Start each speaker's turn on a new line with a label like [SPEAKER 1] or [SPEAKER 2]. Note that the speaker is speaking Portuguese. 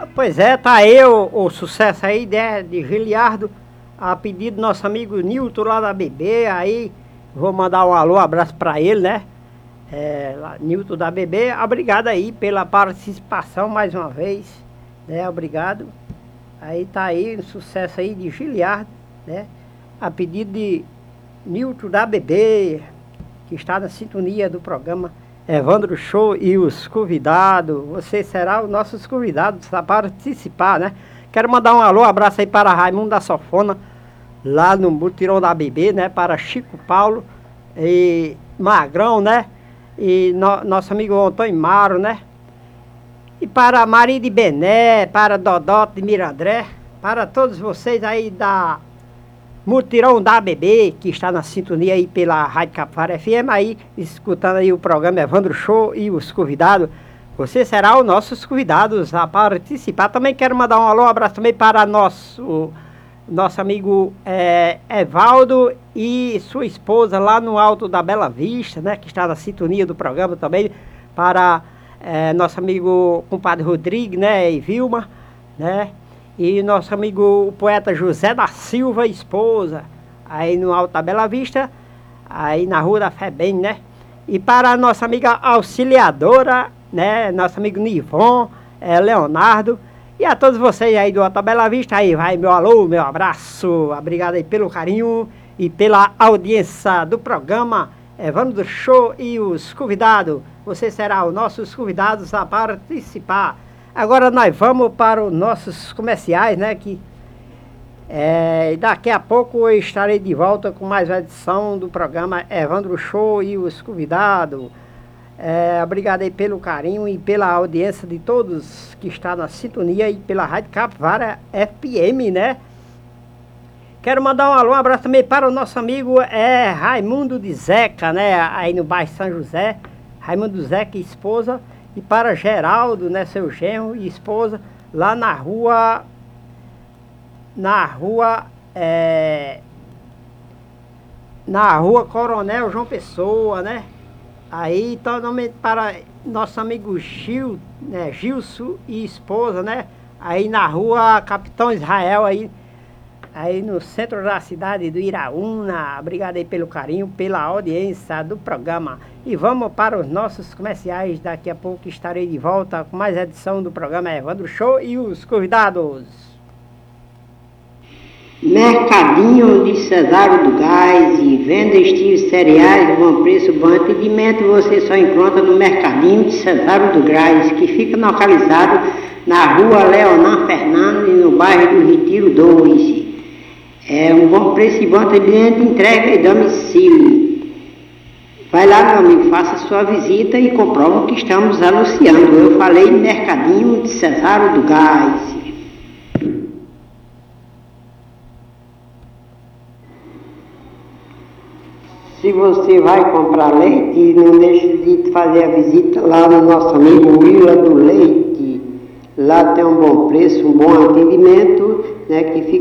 [SPEAKER 1] Pois é, tá aí o sucesso aí de Giliardo, a pedido do nosso amigo Nilton lá da BB. Aí vou mandar um alô, um abraço pra ele, né? Nilton da BB, obrigado aí pela participação mais uma vez, né? Obrigado. Aí tá aí o sucesso aí de Giliardo, né? A pedido de Nilton da BB, que está na sintonia do programa Evandro Show e os convidados. Você será os nossos convidados para participar, né? Quero mandar um alô, um abraço aí para Raimundo da Sofona, lá no Mutirão da BB, né? Para Chico Paulo e Magrão, né? E nosso amigo Antônio Maro, né? E para Maria de Bené, para Dodó de Mirandré, para todos vocês aí da Mutirão da BB, que está na sintonia aí pela Rádio Capivara FM, aí escutando aí o programa Evandro Show e os convidados. Você será os nossos convidados a participar. Também quero mandar um alô, um abraço também para nosso amigo Evaldo e sua esposa lá no Alto da Bela Vista, né? Que está na sintonia do programa também. Para nosso amigo compadre Rodrigo, né? E Vilma, né? E nosso amigo o poeta José da Silva, esposa, aí no Alto da Bela Vista, aí na Rua da Febem, né? E para a nossa amiga auxiliadora, né? Nosso amigo Nivon, Leonardo, e a todos vocês aí do Alto da Bela Vista, aí vai meu alô, meu abraço, obrigado aí pelo carinho e pela audiência do programa Evandro Show e os convidados. Você será os nossos convidados a participar. Agora nós vamos para os nossos comerciais, né? Que daqui a pouco eu estarei de volta com mais uma edição do programa Evandro Show e os convidados. Obrigado aí pelo carinho e pela audiência de todos que estão na sintonia e pela Rádio Capivara FM, né? Quero mandar um alô, um abraço também para o nosso amigo Raimundo de Zeca, né? Aí no bairro São José, Raimundo Zeca e esposa. E para Geraldo, né, seu genro e esposa, lá na rua Coronel João Pessoa, né? Aí totalmente para nosso amigo Gil, né, Gilson e esposa, né? Aí na rua Capitão Israel, aí no centro da cidade do Iraúna. Obrigado aí pelo carinho, pela audiência do programa. E vamos para os nossos comerciais. Daqui a pouco estarei de volta com mais edição do programa Evandro Show e os convidados.
[SPEAKER 2] Mercadinho de Cesário do Gás e venda estilos cereais, bom preço, bom atendimento. Você só encontra no Mercadinho de Cesário do Gás, que fica localizado na rua Leonan Fernandes, no bairro do Retiro 2. É um bom preço e bom atendimento, entrega e domicílio. Vai lá, meu amigo, faça sua visita e comprova que estamos anunciando. Eu falei Mercadinho de Cesário do Gás. Se você vai comprar leite, não deixe de fazer a visita lá no nosso amigo Willa do Leite. Lá tem um bom preço, um bom atendimento, né, que fica